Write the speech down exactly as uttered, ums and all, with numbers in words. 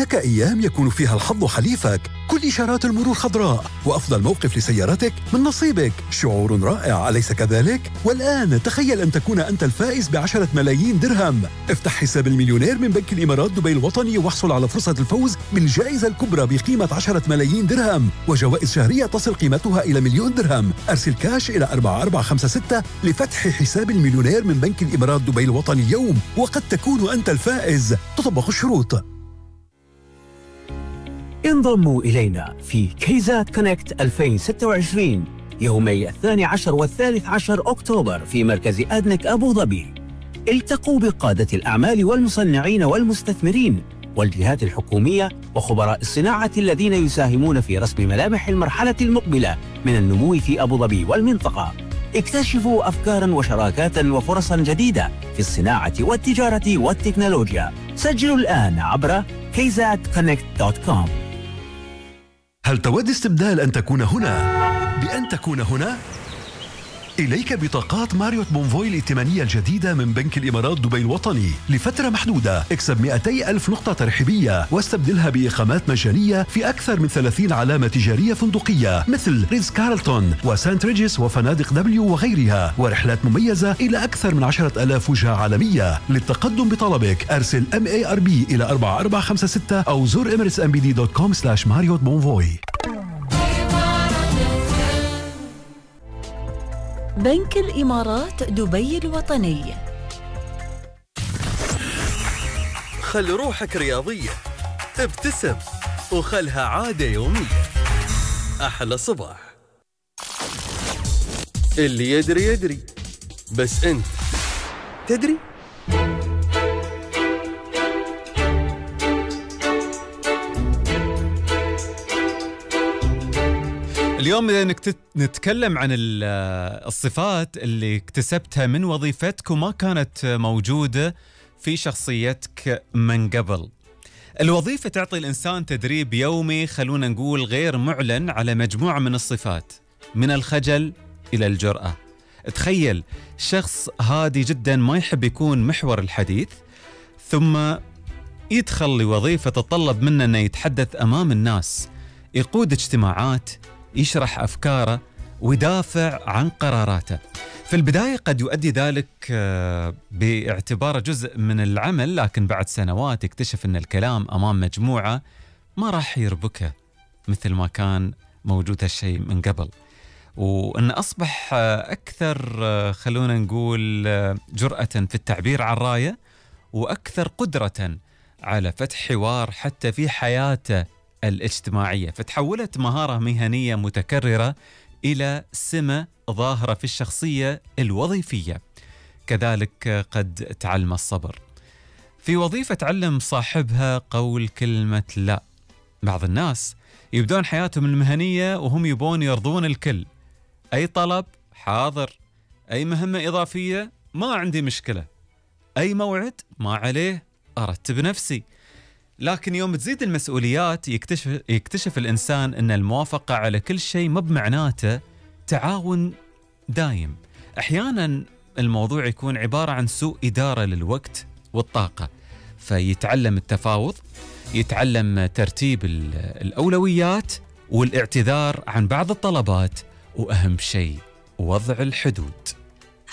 هناك أيام يكون فيها الحظ حليفك، كل إشارات المرور خضراء، وأفضل موقف لسيارتك من نصيبك. شعور رائع، أليس كذلك؟ والآن تخيل أن تكون أنت الفائز بعشرة ملايين درهم. افتح حساب المليونير من بنك الإمارات دبي الوطني واحصل على فرصة الفوز بالجائزة الكبرى بقيمة عشرة ملايين درهم، وجوائز شهرية تصل قيمتها إلى مليون درهم. أرسل كاش إلى أربعة أربعة خمسة ستة لفتح حساب المليونير من بنك الإمارات دبي الوطني اليوم، وقد تكون أنت الفائز. تطبق الشروط. انضموا إلينا في كيزات كونكت ألفين وستة وعشرين يومي الثاني عشر والثالث عشر أكتوبر في مركز أدنك أبو ظبي. التقوا بقادة الأعمال والمصنعين والمستثمرين والجهات الحكومية وخبراء الصناعة الذين يساهمون في رسم ملامح المرحلة المقبلة من النمو في أبو ظبي والمنطقة. اكتشفوا أفكاراً وشراكات وفرصاً جديدة في الصناعة والتجارة والتكنولوجيا. سجلوا الآن عبر كيزات كونكت دوت كوم. هل تود استبدال أن تكون هنا بأن تكون هنا؟ إليك بطاقات ماريوت بونفوي الائتمانية الجديدة من بنك الإمارات دبي الوطني لفترة محدودة. اكسب مئتي ألف نقطة ترحيبية واستبدلها بإقامات مجانية في أكثر من ثلاثين علامة تجارية فندقية مثل ريتز كارلتون وسانت ريجيس وفنادق دبليو وغيرها، ورحلات مميزة إلى أكثر من عشرة آلاف وجهة عالمية. للتقدم بطلبك أرسل إم إيه آر بي إلى أربعة أربعة خمسة ستة أو زور إميريتس إم بي دي دوت كوم سلاش ماريوت بونفوي. بنك الإمارات دبي الوطني. خل روحك رياضية، ابتسم وخلها عادة يومية. أحلى صباح. اللي يدري يدري، بس أنت تدري؟ اليوم إذا نتكلم عن الصفات اللي اكتسبتها من وظيفتك وما كانت موجودة في شخصيتك من قبل. الوظيفة تعطي الإنسان تدريب يومي، خلونا نقول غير معلن، على مجموعة من الصفات، من الخجل إلى الجرأة. تخيل شخص هادي جدا ما يحب يكون محور الحديث، ثم يدخل لوظيفة تتطلب منه أنه يتحدث أمام الناس، يقود اجتماعات، يشرح أفكاره ويدافع عن قراراته. في البداية قد يؤدي ذلك باعتباره جزء من العمل، لكن بعد سنوات يكتشف أن الكلام أمام مجموعة ما راح يربكه مثل ما كان موجود هالشيء من قبل، وأن أصبح أكثر خلونا نقول جرأة في التعبير عن رأيه، وأكثر قدرة على فتح حوار حتى في حياته الاجتماعية. فتحولت مهارة مهنية متكررة إلى سمة ظاهرة في الشخصية الوظيفية. كذلك قد تعلم الصبر. في وظيفة تعلم صاحبها قول كلمة لا. بعض الناس يبدون حياتهم المهنية وهم يبون يرضون الكل، أي طلب حاضر، أي مهمة إضافية ما عندي مشكلة، أي موعد ما عليه أرتب نفسي. لكن يوم تزيد المسؤوليات يكتشف, يكتشف الإنسان أن الموافقة على كل شيء ما بمعناته تعاون دايم. أحيانا الموضوع يكون عبارة عن سوء إدارة للوقت والطاقة، فيتعلم التفاوض، يتعلم ترتيب الأولويات والاعتذار عن بعض الطلبات، وأهم شيء وضع الحدود.